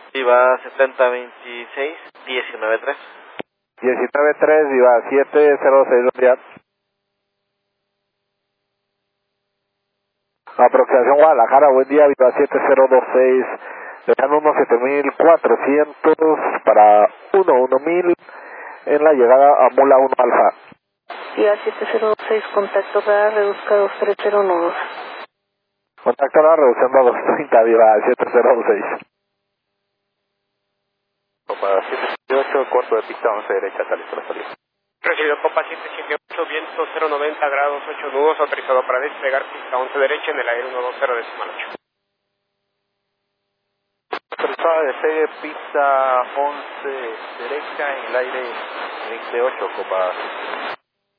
Viva 7026, 193. 193, Viva 706, buen día. Aproximación Guadalajara, buen día, Viva 7026. Le dan unos 7400 para 11000 en la llegada a Mula 1 Alfa. Viva 7026, contacto radar, reduzca 2309. Contacto radar, reduciendo a 230, Viva 7026. Copa 778, cuarto de pista 11 derecha, sale para salir. Recibido Copa 778, viento 090 grados, 8 nudos, autorizado para despegar pista 11 derecha en el aire 120 decimal 8. Autorizada despegue pista 11 derecha en el aire 28, Copa